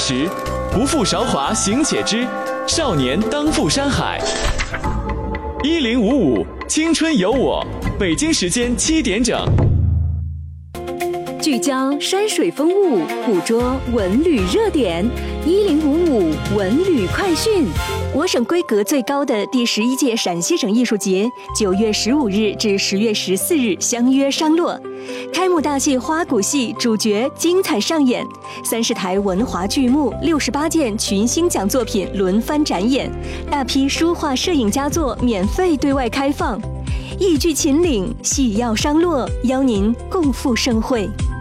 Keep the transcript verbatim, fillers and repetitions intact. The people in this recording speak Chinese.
时，不负韶华行且知，少年当赴山海。一零五五，青春有我，北京时间七点整。 聚焦山水风物，捕捉文旅热点。一零五五文旅快讯。我省规格最高的第十一届陕西省艺术节，九月十五日至十月十四日相约商洛。开幕大戏花鼓戏主角精彩上演，三十台文华剧目，六十八件群星奖作品轮番展演，大批书画摄影佳作免费对外开放。一剧秦岭，戏要商洛，邀您共赴盛会。